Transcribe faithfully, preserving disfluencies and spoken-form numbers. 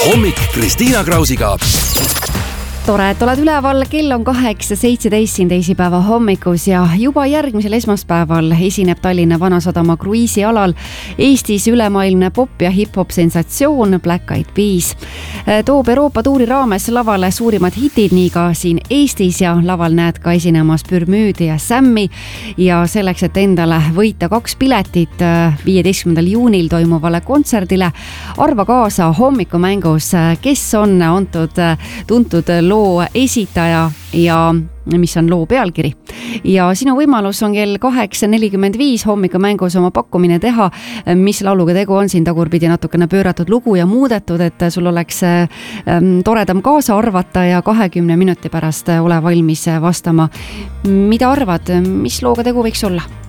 hommik Kristiina Krausiga. Tore, et oled üleval, kell on kaheksa seitseteist siin teisipäeva hommikus ja juba järgmisel esmaspäeval esineb Tallinna Vanasadama kruiisialal Eestis ülemaailmne pop- ja hip-hop sensatsioon Black Eyed Peas. Toob Euroopa tuuri raames lavale suurimad hitid nii ka siin Eestis ja laval näed ka esinemas Pürmüüdi ja Sammi ja selleks, et endale võita kaks piletit viieteistkümnendal juunil toimuvale kontserdile, arva kaasa hommikumängus, kes on antud tuntud loo esitaja ja mis on loo pealkiri. Ja sinu võimalus on kell kaheksa nelikümmend viis hommikumängus oma pakkumine teha, mis lauluga tegu on, siin tagurpidi natukene pööratud lugu ja muudetud, et sul oleks toredam kaasa arvata ja kahekümne minuti pärast ole valmis vastama. Mida arvad, mis looga tegu võiks olla?